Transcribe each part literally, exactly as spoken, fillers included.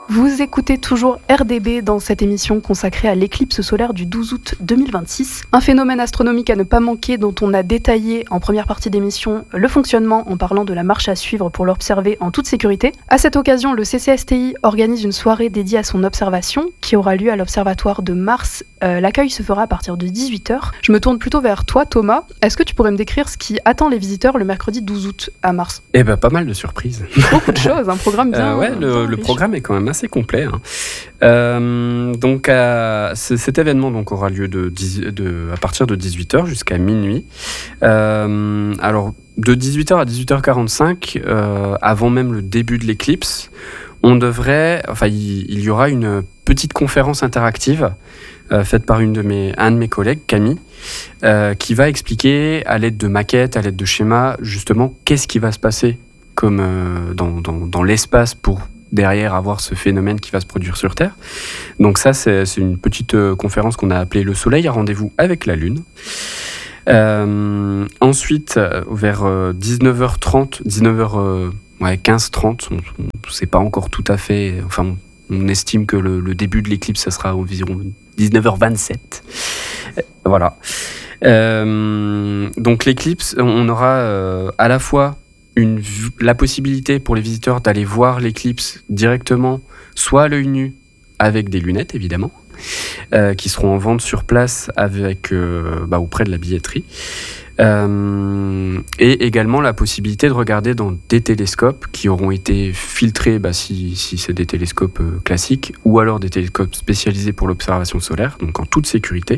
Vous écoutez toujours R D B dans cette émission consacrée à l'éclipse solaire du douze août deux mille vingt-six. Un phénomène astronomique à ne pas manquer dont on a détaillé en première partie d'émission le fonctionnement en parlant de la marche à suivre pour l'observer en toute sécurité. À cette occasion, le C C S T I organise une soirée dédiée à son observation qui aura lieu à l'Observatoire de Mars. Euh, l'accueil se fera à partir de dix-huit heures. Je me tourne plutôt vers toi, Thomas. Est-ce que tu pourrais me décrire ce qui attend les visiteurs le mercredi douze août à Mars ? Eh ben, pas mal de surprises. Beaucoup de choses, un programme bien... Euh, ouais, le, bien le programme est quand même assez complet. Hein. Euh, donc, à, c- cet événement donc, aura lieu de, dix, de, à partir de dix-huit heures jusqu'à minuit. Euh, alors, de dix-huit heures à dix-huit heures quarante-cinq, euh, avant même le début de l'éclipse, on devrait, enfin, il, il y aura une petite conférence interactive euh, faite par une de mes, un de mes collègues, Camille, euh, qui va expliquer à l'aide de maquettes, à l'aide de schémas, justement, qu'est-ce qui va se passer comme, euh, dans, dans, dans l'espace pour derrière avoir ce phénomène qui va se produire sur Terre. Donc ça, c'est, c'est une petite euh, conférence qu'on a appelée Le Soleil a rendez-vous avec la Lune. Euh, ensuite, vers euh, dix-neuf heures trente, dix-neuf heures euh, ouais, quinze trente, on ne sait pas encore tout à fait, enfin on, on estime que le, le début de l'éclipse, ça sera environ dix-neuf heures vingt-sept. Euh, voilà. Euh, donc l'éclipse, on aura euh, à la fois Une, la possibilité pour les visiteurs d'aller voir l'éclipse directement, soit à l'œil nu, avec des lunettes évidemment, euh, qui seront en vente sur place avec, euh, bah, auprès de la billetterie, euh, et également la possibilité de regarder dans des télescopes qui auront été filtrés, bah, si, si c'est des télescopes euh, classiques, ou alors des télescopes spécialisés pour l'observation solaire, donc en toute sécurité.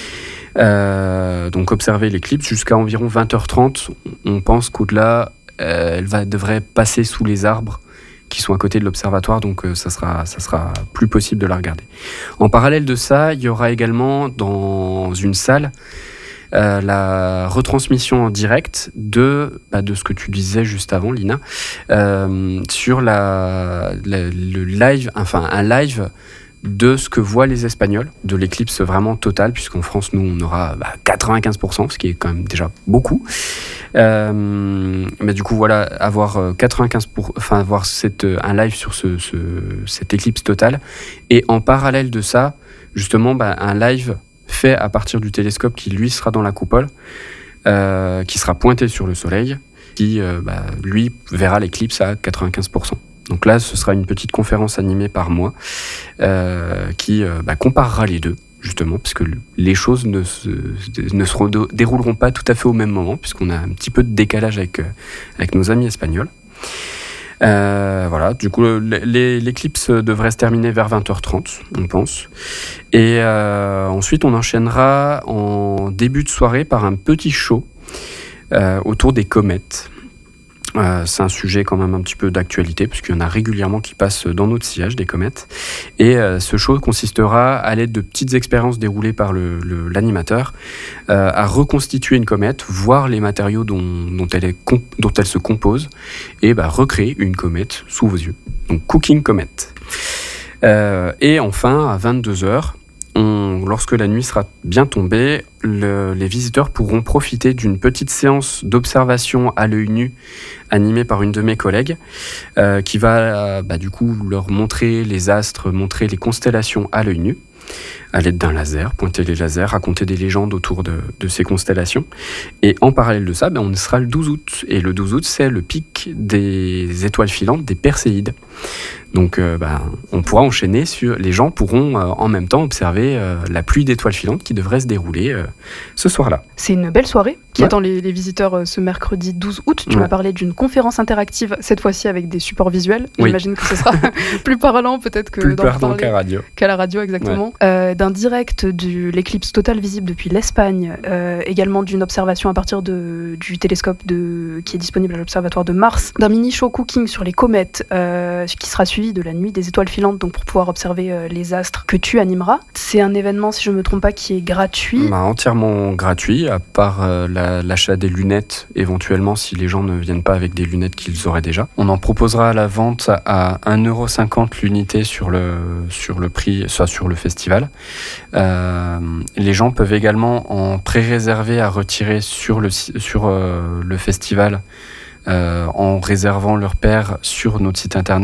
Euh, donc observer l'éclipse jusqu'à environ vingt heures trente. On pense qu'au-delà, Euh, elle va, devrait passer sous les arbres qui sont à côté de l'observatoire, donc euh, ça sera, ça sera plus possible de la regarder. En parallèle de ça, il y aura également dans une salle euh, la retransmission en direct de, bah, de ce que tu disais juste avant, Lina, euh, sur la, la, le live, enfin un live de ce que voient les Espagnols, de l'éclipse vraiment totale, puisqu'en France, nous, on aura bah, quatre-vingt-quinze pour cent, ce qui est quand même déjà beaucoup. Euh, mais du coup, voilà, avoir quatre-vingt-quinze pour cent, enfin, avoir cette, un live sur ce, ce, cette éclipse totale, et en parallèle de ça, justement, bah, un live fait à partir du télescope qui, lui, sera dans la coupole, euh, qui sera pointé sur le Soleil, qui, euh, bah, lui, verra l'éclipse à quatre-vingt-quinze pour cent. Donc là, ce sera une petite conférence animée par moi euh, qui euh, bah, comparera les deux, justement, parce que les choses ne se, ne se dérouleront pas tout à fait au même moment, puisqu'on a un petit peu de décalage avec, euh, avec nos amis espagnols. Euh, voilà, du coup, les, l'éclipse devrait se terminer vers vingt heures trente, on pense. Et euh, ensuite, on enchaînera en début de soirée par un petit show euh, autour des comètes. Euh, c'est un sujet quand même un petit peu d'actualité, puisqu'il y en a régulièrement qui passent dans notre sillage, des comètes. Et euh, ce show consistera, à l'aide de petites expériences déroulées par le, le, l'animateur, euh, à reconstituer une comète, voir les matériaux dont, dont, elle, est comp- dont elle se compose, et bah, recréer une comète sous vos yeux. Donc, Cooking Comet. Euh, et enfin, à vingt-deux heures, on, lorsque la nuit sera bien tombée, le, les visiteurs pourront profiter d'une petite séance d'observation à l'œil nu animée par une de mes collègues euh, qui va euh, bah, du coup leur montrer les astres, montrer les constellations à l'œil nu à l'aide d'un laser, pointer les lasers, raconter des légendes autour de, de ces constellations. Et en parallèle de ça, ben, on sera le douze août. Et le douze août, c'est le pic des étoiles filantes, des Perséides. Donc euh, ben, on pourra enchaîner sur... Les gens pourront euh, en même temps observer euh, la pluie d'étoiles filantes qui devrait se dérouler euh, ce soir-là. C'est une belle soirée qui ouais. attend les, les visiteurs euh, ce mercredi douze août. Tu ouais. m'as parlé d'une conférence interactive, cette fois-ci avec des supports visuels. Oui. J'imagine que ce sera plus parlant peut-être que plus d'en parlant parler qu'à radio. Qu'à la radio, exactement. Ouais. Euh, d'un direct de l'éclipse totale visible depuis l'Espagne, euh, également d'une observation à partir de, du télescope de, qui est disponible à l'observatoire de Mars, d'un mini-show cooking sur les comètes euh, qui sera suivi de la nuit des étoiles filantes, donc pour pouvoir observer euh, les astres que tu animeras. C'est un événement, si je ne me trompe pas, qui est gratuit. Bah, entièrement gratuit, à part euh, la, l'achat des lunettes, éventuellement, si les gens ne viennent pas avec des lunettes qu'ils auraient déjà. On en proposera à la vente à un euro cinquante l'unité sur le, sur le prix, soit sur le festival. Euh, les gens peuvent également en pré-réserver à retirer sur le, sur, euh, le festival euh, en réservant leur paire sur notre site internet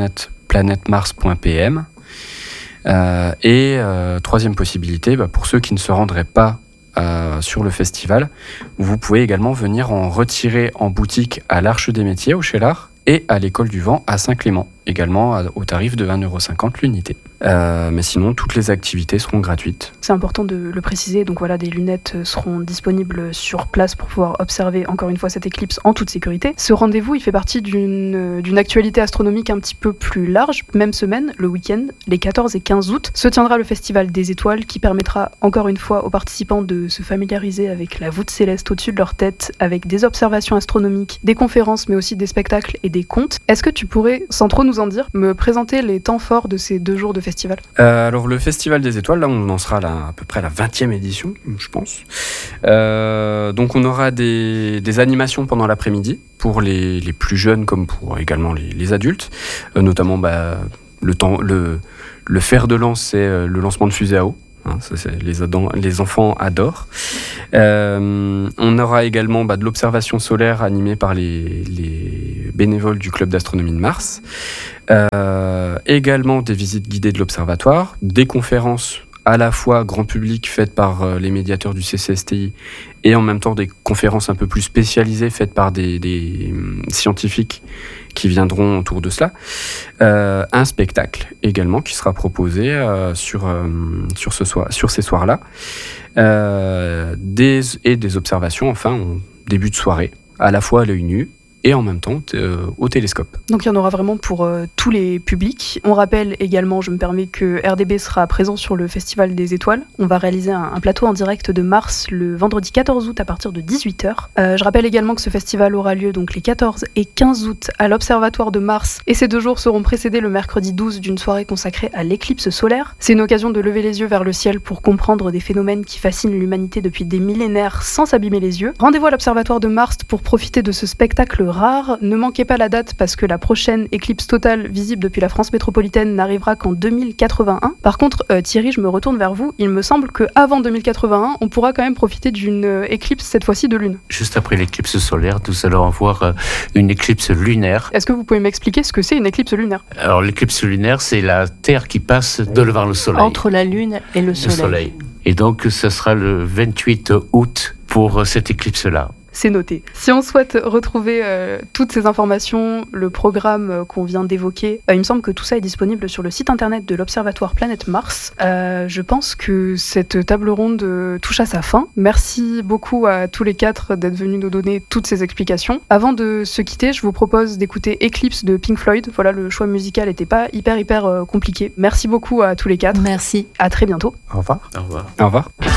planète mars point p m. Euh, et euh, troisième possibilité, bah, pour ceux qui ne se rendraient pas euh, sur le festival, vous pouvez également venir en retirer en boutique à l'Arche des Métiers au Cheylard et à l'École du Vent à Saint-Clément, également à, au tarif de un euro cinquante l'unité. Euh, mais sinon, toutes les activités seront gratuites. C'est important de le préciser, donc voilà, des lunettes seront disponibles sur place pour pouvoir observer encore une fois cette éclipse en toute sécurité. Ce rendez-vous, il fait partie d'une, d'une actualité astronomique un petit peu plus large. Même semaine, le week-end, les quatorze et quinze août, se tiendra le Festival des Étoiles qui permettra encore une fois aux participants de se familiariser avec la voûte céleste au-dessus de leur tête, avec des observations astronomiques, des conférences, mais aussi des spectacles et des contes. Est-ce que tu pourrais, sans trop nous en dire, me présenter les temps forts de ces deux jours de festival ? Euh, alors le Festival des Étoiles, là on en sera là, à peu près à la vingtième édition, je pense. Euh, donc on aura des, des animations pendant l'après-midi, pour les, les plus jeunes comme pour également les, les adultes, euh, notamment bah, le, temps, le, le fer de lance, c'est euh, le lancement de fusée à eau. Hein, ça, c'est, les, adans, les enfants adorent. Euh, on aura également bah, de l'observation solaire animée par les, les bénévoles du Club d'astronomie de Mars. Euh, également des visites guidées de l'observatoire, des conférences à la fois grand public faites par euh, les médiateurs du C C S T I et en même temps des conférences un peu plus spécialisées faites par des, des euh, scientifiques qui viendront autour de cela. Euh, un spectacle également qui sera proposé euh, sur, euh, sur, ce soir, sur ces soirs-là. Euh, des, et des observations, enfin, en début de soirée, à la fois à l'œil nu et en même temps euh, au télescope. Donc il y en aura vraiment pour euh, tous les publics. On rappelle également, je me permets, que R D B sera présent sur le Festival des Étoiles. On va réaliser un, un plateau en direct de Mars le vendredi quatorze août à partir de dix-huit heures. Euh, je rappelle également que ce festival aura lieu donc les quatorze et quinze août à l'Observatoire de Mars, et ces deux jours seront précédés le mercredi douze d'une soirée consacrée à l'éclipse solaire. C'est une occasion de lever les yeux vers le ciel pour comprendre des phénomènes qui fascinent l'humanité depuis des millénaires sans s'abîmer les yeux. Rendez-vous à l'Observatoire de Mars pour profiter de ce spectacle rare. Ne manquez pas la date parce que la prochaine éclipse totale visible depuis la France métropolitaine n'arrivera qu'en deux mille quatre-vingt-un. Par contre, euh, Thierry, je me retourne vers vous. Il me semble qu'avant deux mille quatre-vingt-un, on pourra quand même profiter d'une euh, éclipse, cette fois-ci de lune. Juste après l'éclipse solaire, nous allons avoir euh, une éclipse lunaire. Est-ce que vous pouvez m'expliquer ce que c'est une éclipse lunaire ? Alors l'éclipse lunaire, c'est la Terre qui passe devant le Soleil. Entre la Lune et le Soleil. Le soleil. Et donc, ce sera le vingt-huit août pour euh, cette éclipse-là. C'est noté. Si on souhaite retrouver euh, toutes ces informations, le programme euh, qu'on vient d'évoquer, euh, il me semble que tout ça est disponible sur le site internet de l'Observatoire Planète Mars. Euh, je pense que cette table ronde euh, touche à sa fin. Merci beaucoup à tous les quatre d'être venus nous donner toutes ces explications. Avant de se quitter, je vous propose d'écouter Eclipse de Pink Floyd. Voilà, le choix musical n'était pas hyper hyper euh, compliqué. Merci beaucoup à tous les quatre. Merci. À très bientôt. Au revoir. Au revoir. Au revoir.